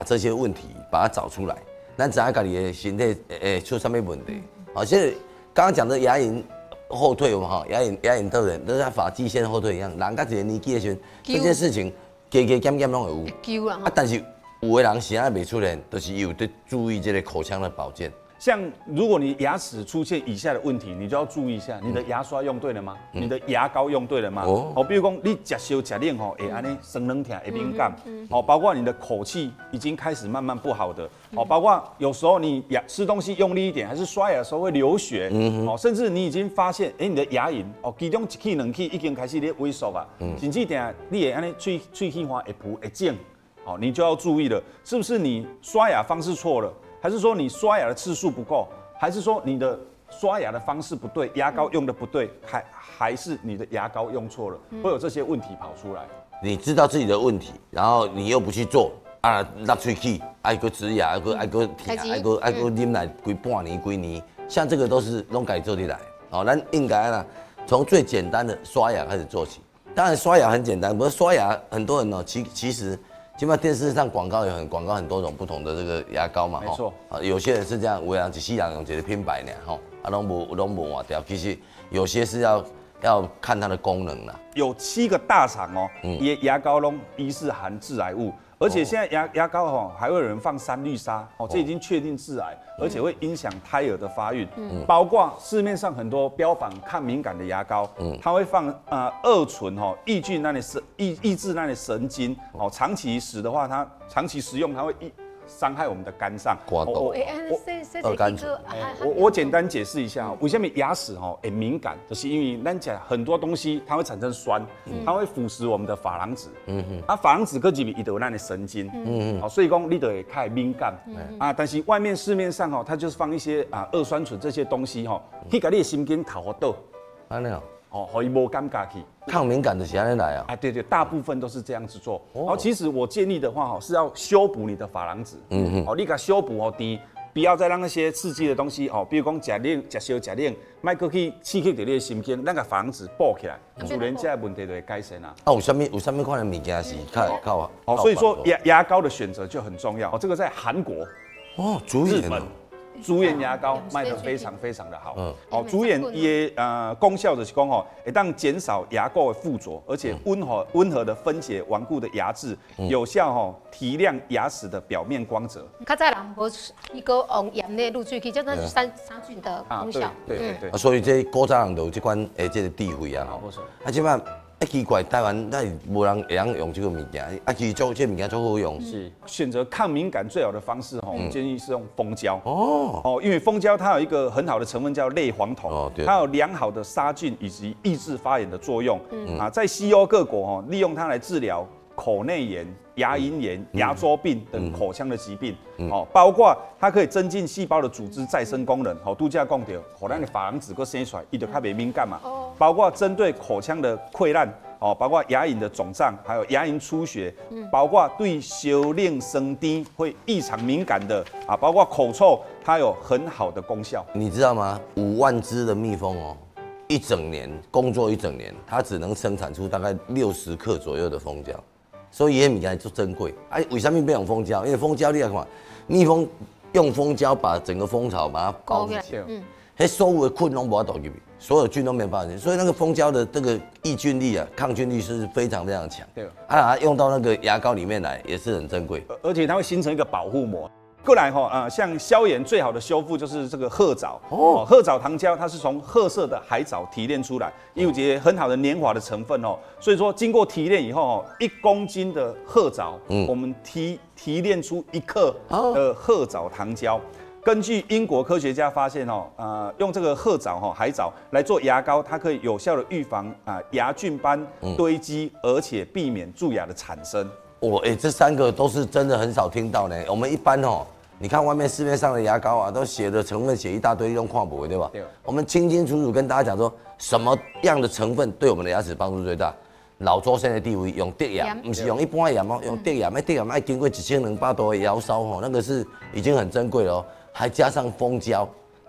这些问题把它找出来，咱知影家己的身体出什么问题。好，现在刚刚讲的牙龈后退嘛，哈，牙龈特人都像发际线后退一样，人到一个年纪的时候，这件事情加减减拢会有。但是有的人现在没出现，就是有在注意这个口腔的保健。 像如果你牙齿出现以下的问题，你就要注意一下，你的牙刷用对了吗？你的牙膏用对了吗？比如讲你吃烧吃冷吼，会安尼酸软痛会敏感，包括你的口气已经开始慢慢不好的，包括有时候你吃东西用力一点，还是刷牙的时候会流血，甚至你已经发现，你的牙龈其中一气两气已经开始咧萎缩啊，甚至等你会安尼喙气花会浮会肿，你就要注意了，是不是你刷牙方式错了？还是说你刷牙的次数不够，还是说你的刷牙的方式不对，牙膏用的不对，还是你的牙膏用错了，会有这些问题跑出来。 你知道自己的问题，然后你又不去做啊，落喙齿，爱个植牙，爱个舔，爱个啉来规半年几年，像这个都是拢改做得来。好，咱应该啦，从最简单的刷牙开始做起。当然刷牙很简单，不过刷牙很多人其实。起码电视上广告广告很多种不同的这个牙膏嘛， 没错啊，有些人是这样，有人一世人用一个品牌呢，吼，啊，拢无换掉。其实有些是要看它的功能啦。 有7个大厂牙膏拢疑似含致癌物，而且现在牙膏还会有人放3氯沙，这已经确定致癌，而且会影响胎儿的发育。包括市面上很多标榜抗敏感的牙膏，它会放二醇抑制那里神经，长期使的话，它长期食用它会伤害我们的肝脏。 二甘醇。 我简单解释一下，为什么牙齿会敏感，就是因为咱讲很多东西它会产生酸，它会腐蚀我们的珐琅质。珐琅质搁入面伊就有咱的神经，所以讲你就会开始敏感。但是外面市面上它就是放一些二酸醇这些东西去把你的神经搞倒。 安尼哦， 可以无感觉去。 抗敏感的是安尼来啊？ 对，大部分都是这样子做。然后其实我建议的话是要修补你的珐琅质。你给它修补不要再让那些刺激的东西比如讲吃烧吃冷，卖过去刺激到你的神经，咱个珐琅质补起来，自然这问题就会改善啦。 有什么款的物件是靠所以说牙膏的选择就很重要。这个在韩国、日本。竹眼牙膏卖得非常非常的好。竹眼也功效就是讲会当减少牙垢的附着，而且温和的分解顽固的牙质，有效提亮牙齿的表面光泽。 较早人无伊个用盐的入喙器，这是杀菌的功效。 对。 所以这古早人就有这款这个智慧啊。啊，即摆奇怪，台湾那无人会用这个物件，其实这物件足好用。 是选择抗敏感最好的方式我们建议是用蜂胶。因为蜂胶它有一个很好的成分叫类黄酮，它有良好的杀菌以及抑制发炎的作用。在西欧各国利用它来治疗口内炎、牙龈炎、牙周病等口腔的疾病。包括它可以增进细胞的组织再生功能。度假讲到，让咱的珐琅质生出来，伊就较袂敏感嘛。包括针对口腔的溃烂，包括牙龈的肿胀，还有牙龈出血，包括对烧冷酸甜会异常敏感的包括口臭，它有很好的功效。 你知道吗？5万只的蜜蜂一整年工作一整年，它只能生产出大概60克左右的蜂胶，所以迄物件就珍贵。为什么不用蜂胶？因为蜂胶你来看，蜜蜂用蜂胶把整个蜂巢把它包起来，所有的菌拢无法倒入去，所有菌都没办法进去，所以那个蜂胶的这个抑菌力抗菌力是非常非常强。对，用到那个牙膏里面来也是很珍贵， 而且它会形成一个保护膜。过来像消炎最好的修复就是这个褐藻褐藻糖胶，它是从褐色的海藻提炼出来，有一些很好的粘滑的成分所以说经过提炼以后1公斤的褐藻，我们提炼出1克的褐藻糖胶。根据英国科学家发现用这个褐藻海藻来做牙膏，它可以有效的预防牙菌斑堆积，而且避免蛀牙的产生。 这3个都是真的很少听到呢。我们一般你看外面市面上的牙膏都写的成分写一大堆，用看不，对吧？对。我们清清楚楚跟大家讲说，什么样的成分对我们的牙齿帮助最大？老祖先的地位用竹盐，不是用一般的盐用竹盐。竹盐要经过1200度的窑烧那个是已经很珍贵了还加上蜂胶，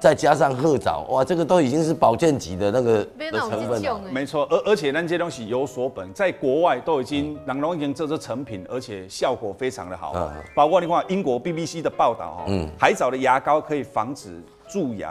再加上褐藻，哇，这个都已经是保健级的那个的成分了。 没错，而且咱这东西有所本，在国外都已经人都已经做出成品，而且效果非常的好。包括你看英国 BBC 的报道海藻的牙膏可以防止蛀牙